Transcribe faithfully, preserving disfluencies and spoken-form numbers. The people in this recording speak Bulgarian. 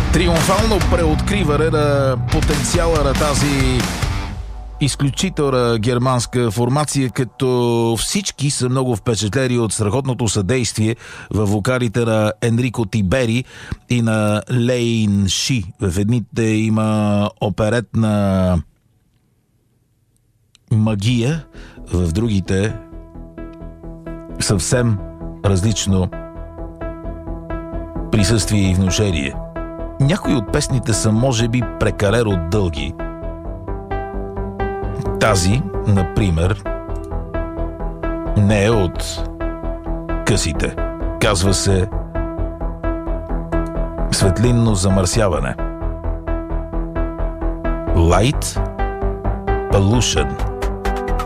Триумфално преоткриване на потенциала на тази изключителна германска формация, като всички са много впечатлени от страхотното съдействие във вокалите на Енрико Тибери и на Лейн Ши. В едните има оперетна магия, в другите съвсем различно присъствие и внушение. Някои от песните са може би прекалено дълги. Тази, например, не е от късите. Казва се Светлинно замърсяване. Light Pollution.